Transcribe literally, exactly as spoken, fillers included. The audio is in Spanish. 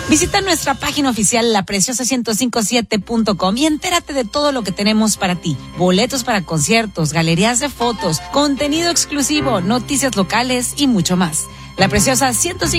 Visita nuestra página oficial la preciosa ciento cincuenta y siete punto com y entérate de todo lo que tenemos para ti. Boletos para conciertos, galerías de fotos, contenido exclusivo, noticias locales y mucho más. La Preciosa ciento cincuenta